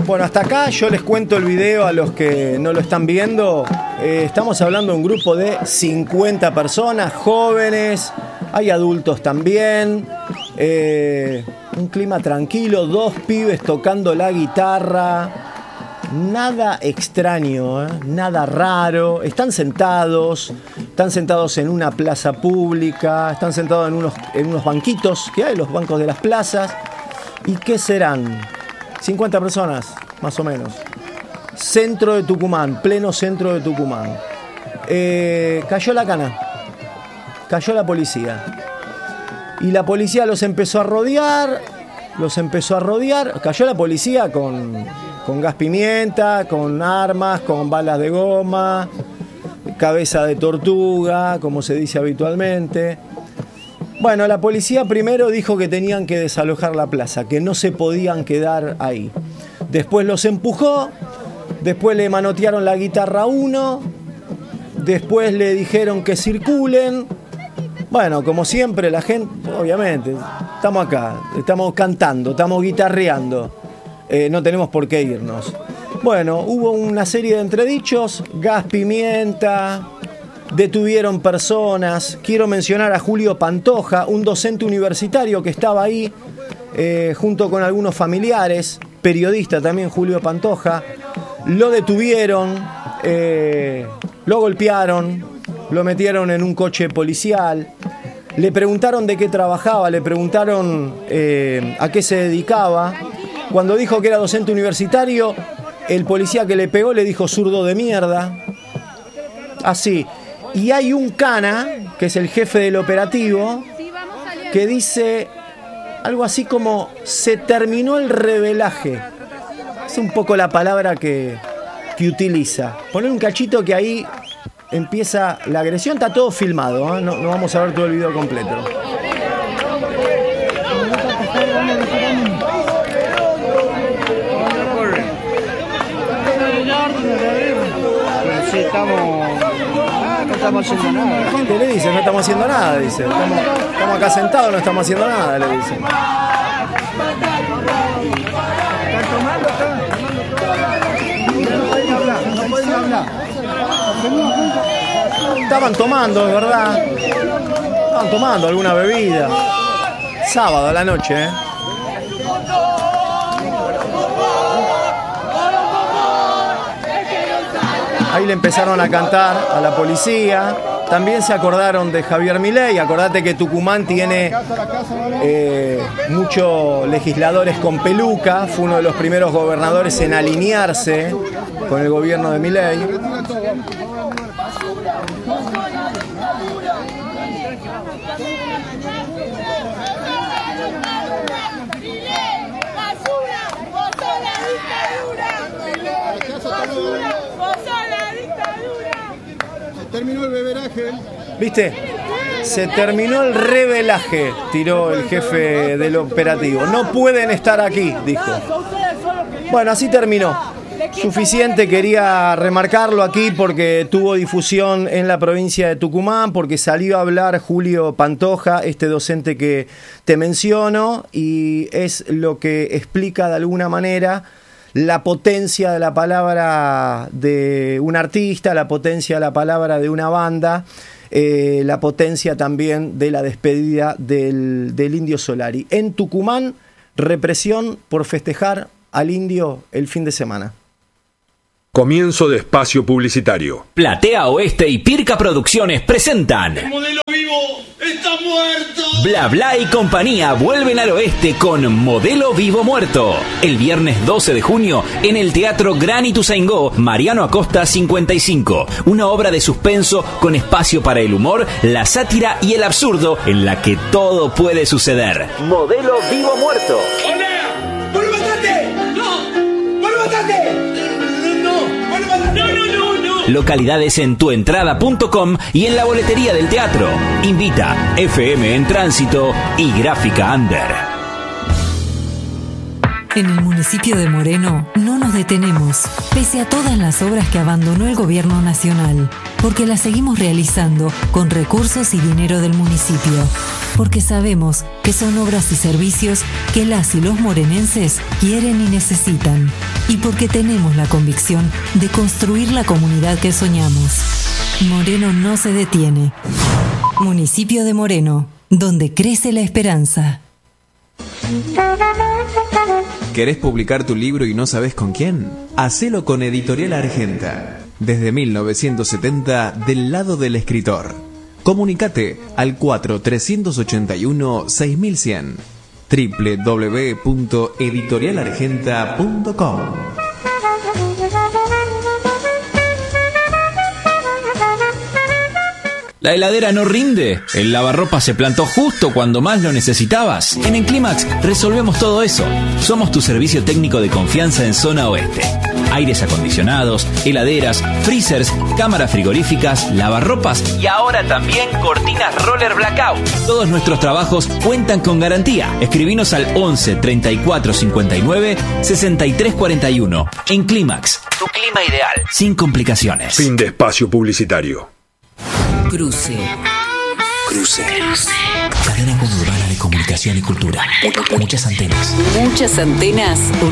Bueno, hasta acá yo les cuento el video a los que no lo están viendo. Estamos hablando de un grupo de 50 personas, jóvenes, hay adultos también. Un clima tranquilo, 2 pibes tocando la guitarra. Nada extraño, nada raro. Están sentados en una plaza pública, están sentados en unos banquitos que hay, los bancos de las plazas. ¿Y qué serán? 50 personas, más o menos. Centro de Tucumán, pleno centro de Tucumán. Cayó la cana, cayó la policía. Y la policía los empezó a rodear. Cayó la policía con gas pimienta, con armas, con balas de goma, cabeza de tortuga, como se dice habitualmente. Bueno, la policía primero dijo que tenían que desalojar la plaza, que no se podían quedar ahí. Después los empujó, después le manotearon la guitarra a uno, después le dijeron que circulen. Bueno, como siempre, la gente, obviamente, estamos acá, estamos cantando, estamos guitarreando, no tenemos por qué irnos. Bueno, hubo una serie de entredichos, gas pimienta, detuvieron personas. Quiero mencionar a Julio Pantoja, un docente universitario que estaba ahí junto con algunos familiares, periodista también Julio Pantoja. Lo detuvieron, lo golpearon, lo metieron en un coche policial, le preguntaron de qué trabajaba, le preguntaron a qué se dedicaba. Cuando dijo que era docente universitario, el policía que le pegó le dijo zurdo de mierda. Así. Y hay un cana, que es el jefe del operativo, que dice algo así como se terminó el revelaje. Es un poco la palabra que utiliza. Poner un cachito que ahí empieza la agresión. Está todo filmado, ¿eh? No vamos a ver todo el video completo. Sí, no estamos haciendo nada. La gente le dice, no estamos haciendo nada, dice. Estamos acá sentados, no estamos haciendo nada, le dicen. ¿Están tomando acá? No pueden hablar. Estaban tomando, es verdad. Estaban tomando alguna bebida. Sábado a la noche, ¿eh? Ahí le empezaron a cantar a la policía. También se acordaron de Javier Milei. Acordate que Tucumán tiene muchos legisladores con peluca. Fue uno de los primeros gobernadores en alinearse con el gobierno de Milei. Terminó el beberaje. ¿Viste? Se terminó el revelaje, tiró el jefe del operativo. No pueden estar aquí, dijo. Bueno, así terminó. Suficiente, quería remarcarlo aquí porque tuvo difusión en la provincia de Tucumán, porque salió a hablar Julio Pantoja, este docente que te menciono, y es lo que explica de alguna manera la potencia de la palabra de un artista, la potencia de la palabra de una banda, la potencia también de la despedida del Indio Solari. En Tucumán, represión por festejar al Indio el fin de semana. Comienzo de espacio publicitario. Platea Oeste y Pirca Producciones presentan ¡El modelo vivo está muerto! Bla Bla y compañía vuelven al oeste con Modelo Vivo Muerto. El viernes 12 de junio en el Teatro Gran Ituzaingó, Mariano Acosta 55. Una obra de suspenso con espacio para el humor, la sátira y el absurdo en la que todo puede suceder. Modelo Vivo Muerto. ¡Hola! ¡Vuelve a matate! ¡No! ¡Vuelve a matate! Localidades en tuentrada.com y en la boletería del teatro. Invita FM en Tránsito y Gráfica Under. En el municipio de Moreno no nos detenemos, pese a todas las obras que abandonó el gobierno nacional, porque las seguimos realizando con recursos y dinero del municipio, porque sabemos que son obras y servicios que las y los morenenses quieren y necesitan. y porque tenemos la convicción de construir la comunidad que soñamos. Moreno no se detiene. Municipio de Moreno, donde crece la esperanza. ¿Querés publicar tu libro y no sabés con quién? Hacelo con Editorial Argenta. Desde 1970, del lado del escritor. Comunicate al 4381-6100. www.editorialargenta.com. ¿La heladera no rinde? ¿El lavarropas se plantó justo cuando más lo necesitabas? En Enclimax resolvemos todo eso. Somos tu servicio técnico de confianza en zona oeste. Aires acondicionados, heladeras, freezers, cámaras frigoríficas, lavarropas y ahora también cortinas roller blackout. Todos nuestros trabajos cuentan con garantía. Escribinos al 11 34 59 63 41. Enclimax, tu clima ideal, sin complicaciones. Fin de espacio publicitario. Cruce. Cadena conurbana de comunicación y cultura. Muchas antenas. Muchas antenas.